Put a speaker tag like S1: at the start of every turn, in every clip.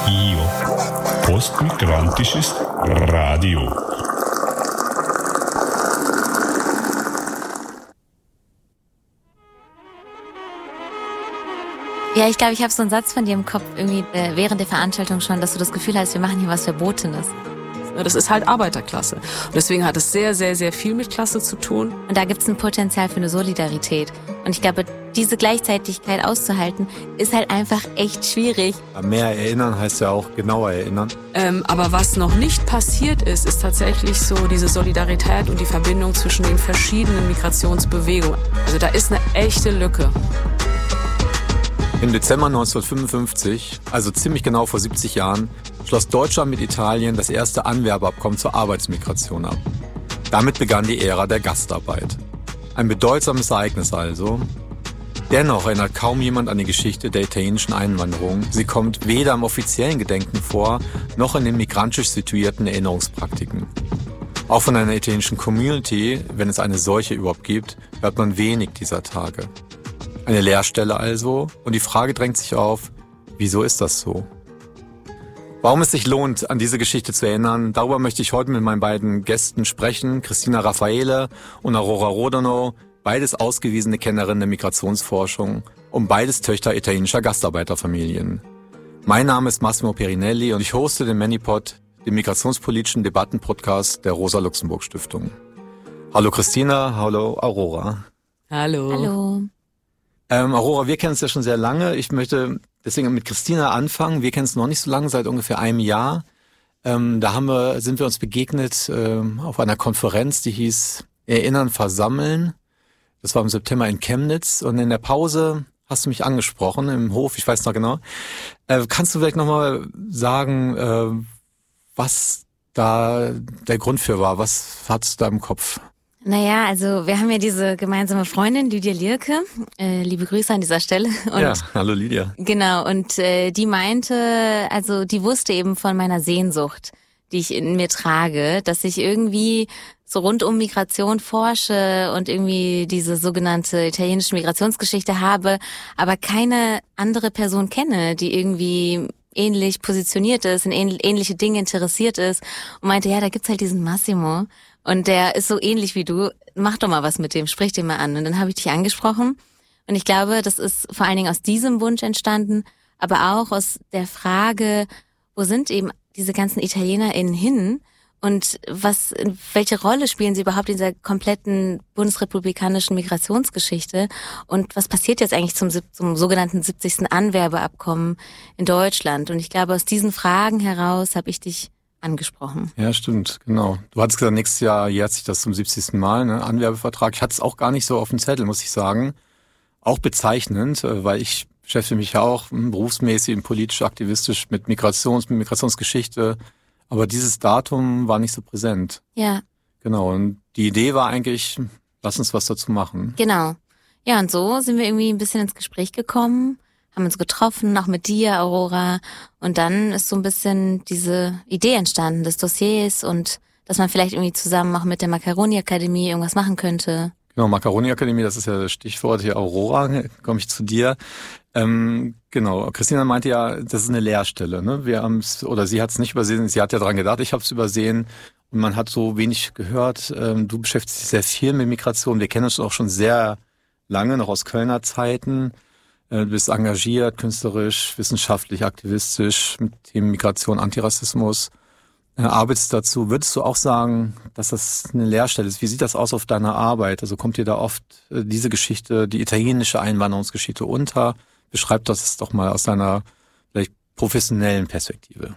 S1: IO. Postmigrantisches Radio.
S2: Ja, ich glaube, ich habe so einen Satz von dir im Kopf irgendwie während der Veranstaltung schon, dass du das Gefühl hast, wir machen hier was Verbotenes.
S3: Das ist halt Arbeiterklasse. Und deswegen hat es sehr, sehr, sehr viel mit Klasse zu tun.
S2: Und da gibt es ein Potenzial für eine Solidarität. Und ich glaube, diese Gleichzeitigkeit auszuhalten, ist halt einfach echt schwierig.
S4: Mehr erinnern heißt ja auch genauer erinnern.
S3: Aber was noch nicht passiert ist, ist tatsächlich so diese Solidarität und die Verbindung zwischen den verschiedenen Migrationsbewegungen. Also da ist eine echte Lücke.
S4: Im Dezember 1955, also ziemlich genau vor 70 Jahren, schloss Deutschland mit Italien das erste Anwerbeabkommen zur Arbeitsmigration ab. Damit begann die Ära der Gastarbeit. Ein bedeutsames Ereignis also. Dennoch erinnert kaum jemand an die Geschichte der italienischen Einwanderung. Sie kommt weder im offiziellen Gedenken vor, noch in den migrantisch situierten Erinnerungspraktiken. Auch von einer italienischen Community, wenn es eine solche überhaupt gibt, hört man wenig dieser Tage. Eine Leerstelle also, und die Frage drängt sich auf, wieso ist das so? Warum es sich lohnt, an diese Geschichte zu erinnern, darüber möchte ich heute mit meinen beiden Gästen sprechen, Cristina Raffaele und Aurora Rodano, beides ausgewiesene Kennerinnen der Migrationsforschung und beides Töchter italienischer Gastarbeiterfamilien. Mein Name ist Massimo Perinelli und ich hoste den Manipod, den migrationspolitischen Debattenpodcast der Rosa-Luxemburg-Stiftung. Hallo Cristina, hallo Aurora.
S3: Hallo.
S2: Hallo.
S4: Aurora, wir kennen es ja schon sehr lange. Ich möchte deswegen mit Cristina anfangen. Wir kennen es noch nicht so lange, seit ungefähr einem Jahr. Da sind wir uns begegnet auf einer Konferenz, die hieß Erinnern, Versammeln. Das war im September in Chemnitz. Und in der Pause hast du mich angesprochen im Hof, ich weiß noch genau. Kannst du vielleicht nochmal sagen, was da der Grund für war? Was hattest du da im Kopf?
S2: Naja, also wir haben ja diese gemeinsame Freundin, Lydia Lierke. Liebe Grüße an dieser Stelle. Und
S4: ja, hallo Lydia.
S2: Genau, und die meinte, also die wusste eben von meiner Sehnsucht, die ich in mir trage, dass ich irgendwie so rund um Migration forsche und irgendwie diese sogenannte italienische Migrationsgeschichte habe, aber keine andere Person kenne, die irgendwie ähnlich positioniert ist, in ähnliche Dinge interessiert ist, und meinte, ja, da gibt's halt diesen Massimo. Und der ist so ähnlich wie du. Mach doch mal was mit dem, sprich den mal an. Und dann habe ich dich angesprochen. Und ich glaube, das ist vor allen Dingen aus diesem Wunsch entstanden, aber auch aus der Frage, wo sind eben diese ganzen ItalienerInnen hin? Und welche Rolle spielen sie überhaupt in dieser kompletten bundesrepublikanischen Migrationsgeschichte? Und was passiert jetzt eigentlich zum sogenannten 70. Anwerbeabkommen in Deutschland? Und ich glaube, aus diesen Fragen heraus habe ich dich angesprochen.
S4: Ja, stimmt, genau. Du hattest gesagt, nächstes Jahr jährt sich das zum 70. Mal, ne? Anwerbevertrag. Ich hatte es auch gar nicht so auf dem Zettel, muss ich sagen. Auch bezeichnend, weil ich beschäftige mich ja auch berufsmäßig und politisch aktivistisch mit Migrationsgeschichte. Aber dieses Datum war nicht so präsent.
S2: Ja.
S4: Genau, und die Idee war eigentlich, lass uns was dazu machen.
S2: Genau. Ja, und so sind wir irgendwie ein bisschen ins Gespräch gekommen, haben uns getroffen, auch mit dir, Aurora. Und dann ist so ein bisschen diese Idee entstanden des Dossiers und dass man vielleicht irgendwie zusammen auch mit der Macaroni-Akademie irgendwas machen könnte.
S4: Genau, Macaroni-Akademie, das ist ja das Stichwort hier. Aurora, komme ich zu dir. Genau, Cristina meinte ja, das ist eine Leerstelle. Ne? Sie hat es nicht übersehen, sie hat ja dran gedacht, ich habe es übersehen. Und man hat so wenig gehört. Du beschäftigst dich sehr viel mit Migration. Wir kennen uns auch schon sehr lange, noch aus Kölner Zeiten. Du bist engagiert, künstlerisch, wissenschaftlich, aktivistisch mit Themen Migration, Antirassismus. Arbeitest dazu. Würdest du auch sagen, dass das eine Leerstelle ist? Wie sieht das aus auf deiner Arbeit? Also kommt dir da oft diese Geschichte, die italienische Einwanderungsgeschichte unter? Beschreib das doch mal aus deiner vielleicht professionellen Perspektive.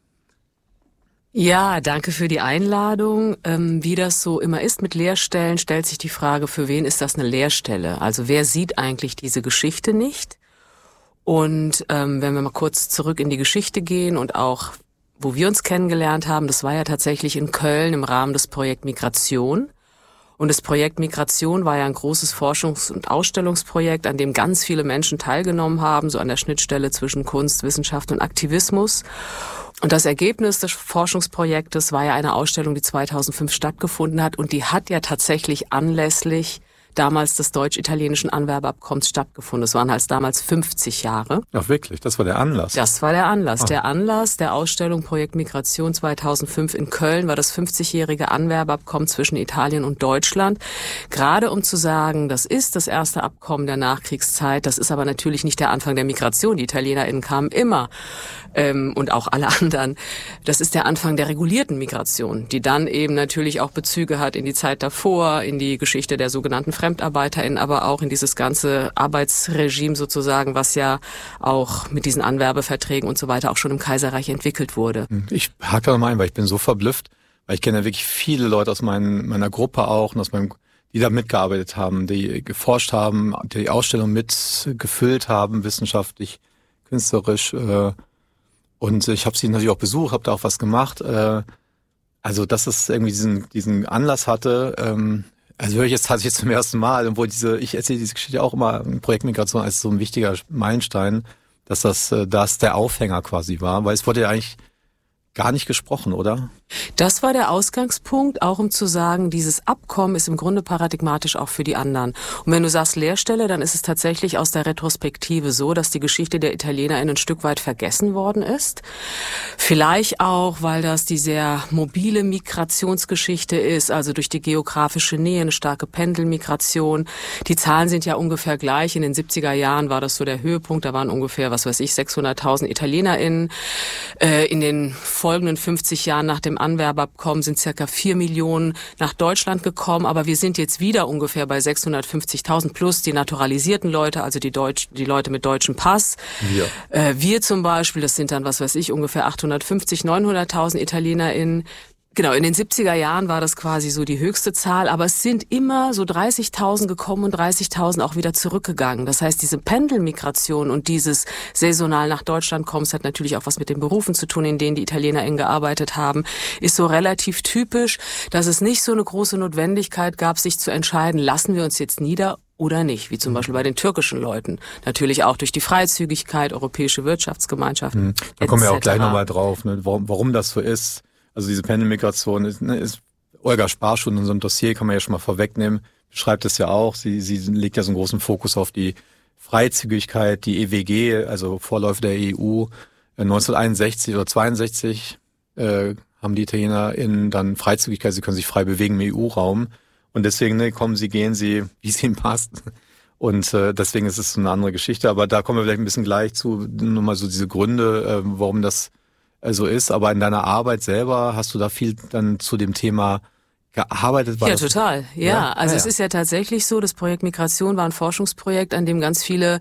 S3: Ja, danke für die Einladung. Wie das so immer ist mit Leerstellen, stellt sich die Frage, für wen ist das eine Leerstelle? Also wer sieht eigentlich diese Geschichte nicht? Und wenn wir mal kurz zurück in die Geschichte gehen und auch, wo wir uns kennengelernt haben, das war ja tatsächlich in Köln im Rahmen des Projekt Migration. Und das Projekt Migration war ja ein großes Forschungs- und Ausstellungsprojekt, an dem ganz viele Menschen teilgenommen haben, so an der Schnittstelle zwischen Kunst, Wissenschaft und Aktivismus. Und das Ergebnis des Forschungsprojektes war ja eine Ausstellung, die 2005 stattgefunden hat. Und die hat ja tatsächlich anlässlich damals des deutsch-italienischen Anwerbeabkommens stattgefunden. Es waren halt damals 50 Jahre.
S4: Ach wirklich, das war der Anlass?
S3: Das war der Anlass. Der Anlass der Ausstellung Projekt Migration 2005 in Köln war das 50-jährige Anwerbeabkommen zwischen Italien und Deutschland. Gerade um zu sagen, das ist das erste Abkommen der Nachkriegszeit, das ist aber natürlich nicht der Anfang der Migration. Die ItalienerInnen kamen immer und auch alle anderen. Das ist der Anfang der regulierten Migration, die dann eben natürlich auch Bezüge hat in die Zeit davor, in die Geschichte der sogenannten FremdarbeiterInnen, aber auch in dieses ganze Arbeitsregime sozusagen, was ja auch mit diesen Anwerbeverträgen und so weiter auch schon im Kaiserreich entwickelt wurde.
S4: Ich hake da nochmal ein, weil ich bin so verblüfft, weil ich kenne ja wirklich viele Leute aus meiner Gruppe auch und die da mitgearbeitet haben, die geforscht haben, die Ausstellung mitgefüllt haben, wissenschaftlich, künstlerisch. Und ich habe sie natürlich auch besucht, habe da auch was gemacht. Also, dass es irgendwie diesen Anlass hatte, also höre ich jetzt tatsächlich zum ersten Mal, obwohl ich erzähle diese Geschichte auch immer im Projekt Migration als so ein wichtiger Meilenstein, dass das der Aufhänger quasi war, weil es wurde ja eigentlich gar nicht gesprochen, oder?
S3: Das war der Ausgangspunkt, auch um zu sagen, dieses Abkommen ist im Grunde paradigmatisch auch für die anderen. Und wenn du sagst Leerstelle, dann ist es tatsächlich aus der Retrospektive so, dass die Geschichte der ItalienerInnen ein Stück weit vergessen worden ist. Vielleicht auch, weil das die sehr mobile Migrationsgeschichte ist, also durch die geografische Nähe, eine starke Pendelmigration. Die Zahlen sind ja ungefähr gleich. In den 70er Jahren war das so der Höhepunkt. Da waren ungefähr, 600.000 ItalienerInnen. In den folgenden 50 Jahren nach dem Anwerbeabkommen sind circa 4 Millionen nach Deutschland gekommen, aber wir sind jetzt wieder ungefähr bei 650.000 plus die naturalisierten Leute, also die Leute mit deutschem Pass. Wir zum Beispiel, das sind dann, ungefähr 850.000, 900.000 ItalienerInnen. Genau, in den 70er Jahren war das quasi so die höchste Zahl, aber es sind immer so 30.000 gekommen und 30.000 auch wieder zurückgegangen. Das heißt, diese Pendelmigration und dieses saisonal nach Deutschland kommen, hat natürlich auch was mit den Berufen zu tun, in denen die ItalienerInnen gearbeitet haben, ist so relativ typisch, dass es nicht so eine große Notwendigkeit gab, sich zu entscheiden, lassen wir uns jetzt nieder oder nicht, wie zum Beispiel bei den türkischen Leuten. Natürlich auch durch die Freizügigkeit, europäische Wirtschaftsgemeinschaften.
S4: Da kommen wir auch gleich nochmal drauf, ne, warum das so ist. Also diese Pendelmigration ist Olga Sparsch in unserem Dossier, kann man ja schon mal vorwegnehmen, beschreibt es ja auch. Sie legt ja so einen großen Fokus auf die Freizügigkeit, die EWG, also Vorläufer der EU. 1961 oder 62 haben die ItalienerInnen dann Freizügigkeit, sie können sich frei bewegen im EU-Raum. Und deswegen gehen sie, wie es ihnen passt. Und deswegen ist es so eine andere Geschichte. Aber da kommen wir vielleicht ein bisschen gleich zu, nochmal so diese Gründe, warum das so ist. Aber in deiner Arbeit selber hast du da viel dann zu dem Thema gearbeitet?
S3: Ja, total. Ja, also es ist ja tatsächlich so, das Projekt Migration war ein Forschungsprojekt, an dem ganz viele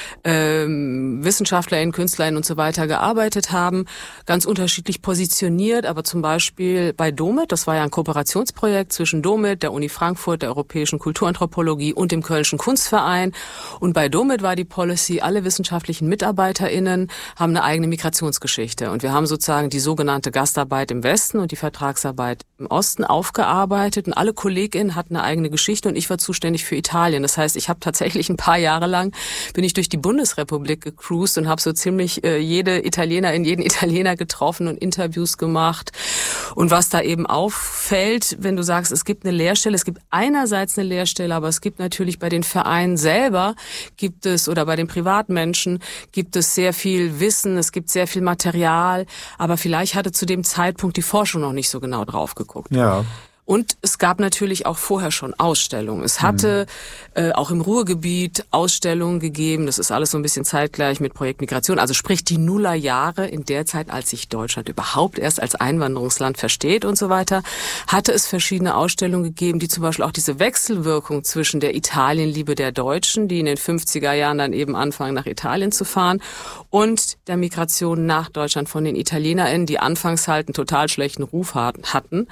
S3: WissenschaftlerInnen, KünstlerInnen und so weiter gearbeitet haben, ganz unterschiedlich positioniert, aber zum Beispiel bei DOMIT, das war ja ein Kooperationsprojekt zwischen DOMIT, der Uni Frankfurt, der Europäischen Kulturanthropologie und dem Kölnischen Kunstverein. Und bei DOMIT war die Policy, alle wissenschaftlichen MitarbeiterInnen haben eine eigene Migrationsgeschichte. Und wir haben sozusagen die sogenannte Gastarbeit im Westen und die Vertragsarbeit im Osten aufgearbeitet. Und alle KollegInnen hatten eine eigene Geschichte und ich war zuständig für Italien. Das heißt, ich habe tatsächlich ein paar Jahre lang, bin ich durch die Bundesrepublik gecruised und habe so ziemlich jeden Italiener getroffen und Interviews gemacht. Und was da eben auffällt, wenn du sagst, es gibt eine Leerstelle, es gibt einerseits eine Leerstelle, aber es gibt natürlich bei den Vereinen selber, oder bei den Privatmenschen, gibt es sehr viel Wissen, es gibt sehr viel Material, aber vielleicht hatte zu dem Zeitpunkt die Forschung noch nicht so genau drauf geguckt.
S4: Ja.
S3: Und es gab natürlich auch vorher schon Ausstellungen. Es hatte auch im Ruhrgebiet Ausstellungen gegeben. Das ist alles so ein bisschen zeitgleich mit Projekt Migration. Also sprich die Nullerjahre, in der Zeit, als sich Deutschland überhaupt erst als Einwanderungsland versteht und so weiter, hatte es verschiedene Ausstellungen gegeben, die zum Beispiel auch diese Wechselwirkung zwischen der Italienliebe der Deutschen, die in den 50er Jahren dann eben anfangen, nach Italien zu fahren, und der Migration nach Deutschland von den ItalienerInnen, die anfangs halt einen total schlechten Ruf hatten.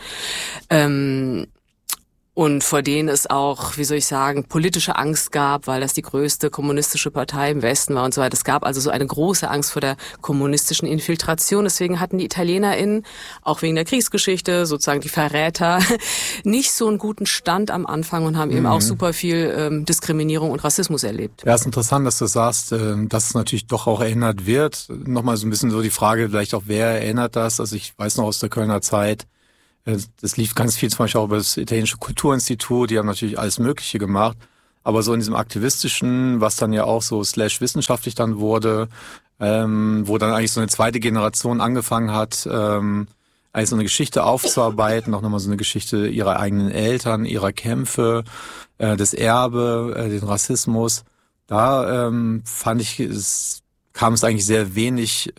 S3: Und vor denen es auch, politische Angst gab, weil das die größte kommunistische Partei im Westen war und so weiter. Es gab also so eine große Angst vor der kommunistischen Infiltration. Deswegen hatten die ItalienerInnen, auch wegen der Kriegsgeschichte, sozusagen die Verräter, nicht so einen guten Stand am Anfang und haben eben auch super viel Diskriminierung und Rassismus erlebt.
S4: Ja, ist interessant, dass du sagst, dass es natürlich doch auch erinnert wird. Nochmal so ein bisschen so die Frage, vielleicht auch, wer erinnert das? Also ich weiß noch aus der Kölner Zeit, das lief ganz viel zum Beispiel auch über das Italienische Kulturinstitut, die haben natürlich alles Mögliche gemacht. Aber so in diesem aktivistischen, was dann ja auch so /wissenschaftlich dann wurde, wo dann eigentlich so eine zweite Generation angefangen hat, eigentlich so eine Geschichte aufzuarbeiten, auch nochmal so eine Geschichte ihrer eigenen Eltern, ihrer Kämpfe, das Erbe, den Rassismus. Da fand ich, kam es eigentlich sehr wenig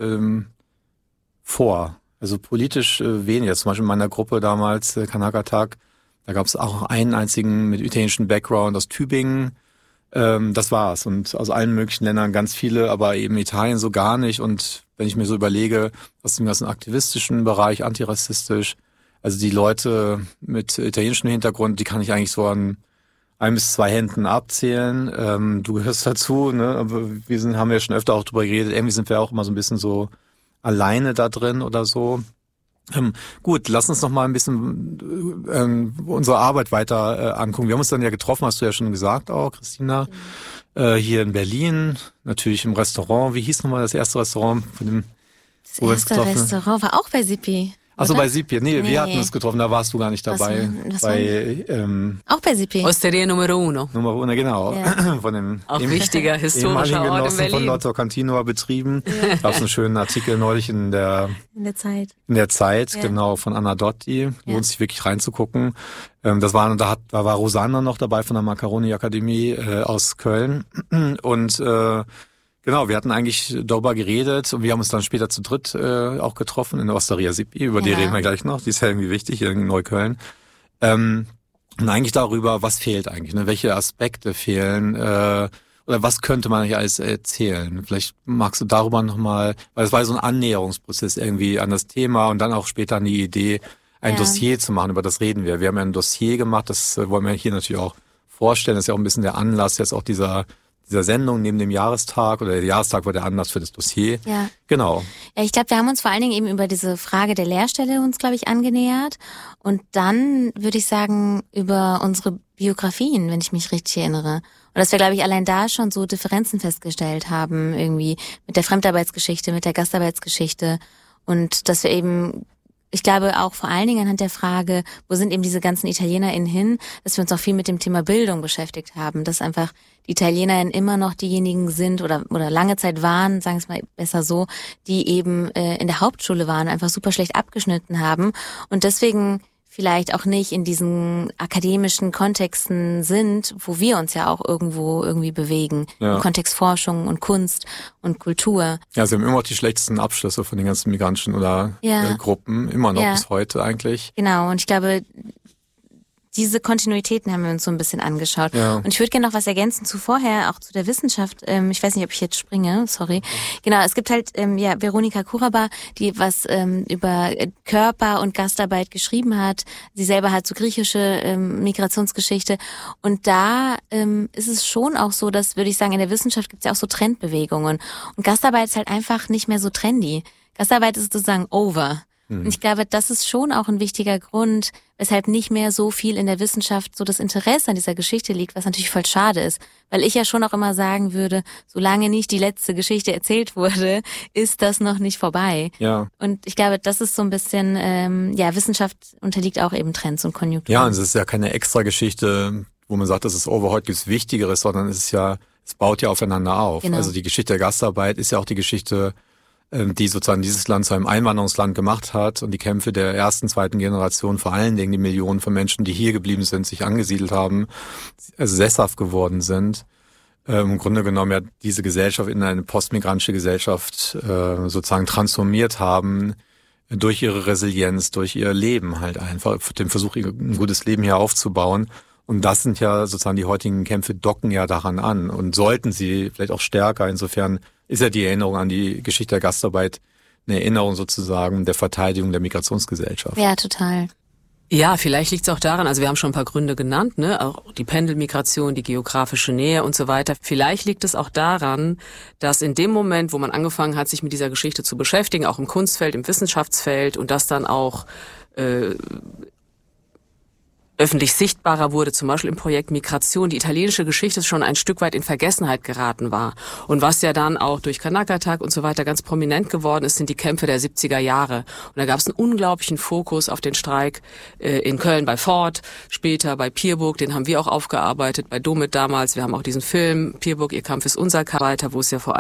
S4: vor. Also politisch weniger. Zum Beispiel in meiner Gruppe damals, Kanaka-Tag, da gab es auch einen einzigen mit italienischem Background aus Tübingen. Das war's. Und aus allen möglichen Ländern ganz viele, aber eben Italien so gar nicht. Und wenn ich mir so überlege, aus dem ganzen aktivistischen Bereich, antirassistisch, also die Leute mit italienischem Hintergrund, die kann ich eigentlich so an 1 bis 2 Händen abzählen. Du gehörst dazu, ne? Aber haben ja schon öfter auch drüber geredet. Irgendwie sind wir auch immer so ein bisschen so alleine da drin oder so. Gut, lass uns noch mal ein bisschen unsere Arbeit weiter angucken. Wir haben uns dann ja getroffen, hast du ja schon gesagt auch, Christina, hier in Berlin, natürlich im Restaurant. Wie hieß nochmal das erste Restaurant?
S2: Das erste Restaurant war auch bei Sipi.
S4: Achso, bei Sipi. Nee, wir hatten uns getroffen, da warst du gar nicht dabei.
S2: Auch bei Sipi.
S3: Osteria Numero Uno.
S4: Numero Uno, genau.
S3: Ja.
S4: Von dem
S3: auch wichtiger historischer Ort in
S4: Genossen
S3: Berlin.
S4: Von Lotto Cantino betrieben. Ja. Gab es einen schönen Artikel neulich in der Zeit. In der Zeit, ja. Genau, von Anna Dotti. Lohnt sich wirklich reinzugucken. Da war Rosanna noch dabei von der Macaroni Akademie aus Köln. Und genau, wir hatten eigentlich darüber geredet und wir haben uns dann später zu dritt auch getroffen in der Osteria Sipi, über die reden wir gleich noch, die ist ja irgendwie wichtig hier in Neukölln. Und eigentlich darüber, was fehlt eigentlich, ne? Welche Aspekte fehlen oder was könnte man eigentlich alles erzählen? Vielleicht magst du darüber nochmal, weil es war so ein Annäherungsprozess irgendwie an das Thema und dann auch später an die Idee, ein Dossier zu machen, über das reden wir. Wir haben ja ein Dossier gemacht, das wollen wir hier natürlich auch vorstellen, das ist ja auch ein bisschen der Anlass jetzt auch dieser Sendung neben dem Jahrestag, oder der Jahrestag war der Anlass für das Dossier. Ja. Genau.
S2: Ja, ich glaube, wir haben uns vor allen Dingen eben über diese Frage der Lehrstelle uns, glaube ich, angenähert. Und dann würde ich sagen, über unsere Biografien, wenn ich mich richtig erinnere. Und dass wir, glaube ich, allein da schon so Differenzen festgestellt haben, irgendwie mit der Fremdarbeitsgeschichte, mit der Gastarbeitsgeschichte. Und dass wir eben, ich glaube auch vor allen Dingen anhand der Frage, wo sind eben diese ganzen ItalienerInnen hin, dass wir uns auch viel mit dem Thema Bildung beschäftigt haben, dass einfach die ItalienerInnen immer noch diejenigen sind oder lange Zeit waren, sagen wir es mal besser so, die eben in der Hauptschule waren, einfach super schlecht abgeschnitten haben und deswegen vielleicht auch nicht in diesen akademischen Kontexten sind, wo wir uns ja auch irgendwo irgendwie bewegen. Ja. Im Kontext Forschung und Kunst und Kultur.
S4: Ja, sie haben immer noch die schlechtesten Abschlüsse von den ganzen migrantischen oder Gruppen, immer noch bis heute eigentlich.
S2: Genau, und ich glaube, diese Kontinuitäten haben wir uns so ein bisschen angeschaut. Ja. Und ich würde gerne noch was ergänzen zu vorher, auch zu der Wissenschaft. Ich weiß nicht, ob ich jetzt springe, sorry. Genau, es gibt halt Veronika Kuraba, die was über Körper und Gastarbeit geschrieben hat. Sie selber hat so griechische Migrationsgeschichte. Und da ist es schon auch so, dass, würde ich sagen, in der Wissenschaft gibt es ja auch so Trendbewegungen. Und Gastarbeit ist halt einfach nicht mehr so trendy. Gastarbeit ist sozusagen over. Und ich glaube, das ist schon auch ein wichtiger Grund, weshalb nicht mehr so viel in der Wissenschaft so das Interesse an dieser Geschichte liegt, was natürlich voll schade ist. Weil ich ja schon auch immer sagen würde, solange nicht die letzte Geschichte erzählt wurde, ist das noch nicht vorbei. Ja. Und ich glaube, das ist so ein bisschen, Wissenschaft unterliegt auch eben Trends und Konjunkturen.
S4: Ja, und es ist ja keine extra Geschichte, wo man sagt, das ist over, heute gibt's Wichtigeres, sondern es baut ja aufeinander auf. Genau. Also die Geschichte der Gastarbeit ist ja auch die Geschichte, die sozusagen dieses Land zu einem Einwanderungsland gemacht hat und die Kämpfe der ersten, zweiten Generation, vor allen Dingen die Millionen von Menschen, die hier geblieben sind, sich angesiedelt haben, also sesshaft geworden sind, im Grunde genommen ja diese Gesellschaft in eine postmigrantische Gesellschaft sozusagen transformiert haben, durch ihre Resilienz, durch ihr Leben halt einfach, den Versuch, ein gutes Leben hier aufzubauen. Und das sind ja sozusagen die heutigen Kämpfe, docken ja daran an und sollten sie vielleicht auch stärker. Insofern ist ja die Erinnerung an die Geschichte der Gastarbeit eine Erinnerung sozusagen der Verteidigung der Migrationsgesellschaft.
S2: Ja, total.
S3: Ja, vielleicht liegt es auch daran, also wir haben schon ein paar Gründe genannt, ne, auch die Pendelmigration, die geografische Nähe und so weiter. Vielleicht liegt es auch daran, dass in dem Moment, wo man angefangen hat, sich mit dieser Geschichte zu beschäftigen, auch im Kunstfeld, im Wissenschaftsfeld und das dann auch öffentlich sichtbarer wurde, zum Beispiel im Projekt Migration, die italienische Geschichte schon ein Stück weit in Vergessenheit geraten war. Und was ja dann auch durch Kanaka-Tag und so weiter ganz prominent geworden ist, sind die Kämpfe der 70er Jahre. Und da gab es einen unglaublichen Fokus auf den Streik in Köln bei Ford, später bei Pierburg, den haben wir auch aufgearbeitet, bei Domit damals. Wir haben auch diesen Film Pierburg, ihr Kampf ist unser Kampf weiter, wo es ja vor